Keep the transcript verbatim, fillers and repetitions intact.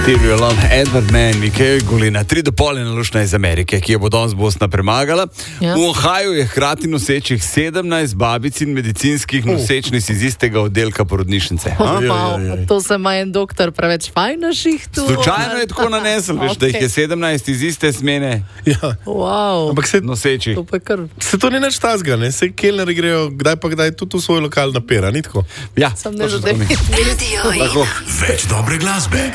Stereo Love, Edward Mann, Mikael Golina, tri dopolne lušna iz Amerike, ki jo bo danes Bosna premagala. Ja. V Ohaju je hkrati nosečih sedemnajst babic in medicinskih nosečnic iz istega oddelka porodnišnice. Oh, wow. To se ima en doktor preveč fajn na šihtu. Slučajno je tako nanesel, veš, okay. Da jih je sedemnajst iz iste smene. Ja. Wow. Ampak se nosečih. To pa kar... Se to ni nič tazga, ne? Se kelneri grejo kdaj pa kdaj tudi v svoj lokal na pera, ni tako? Ja. Sam ne to zadem. Več dobre glasbe.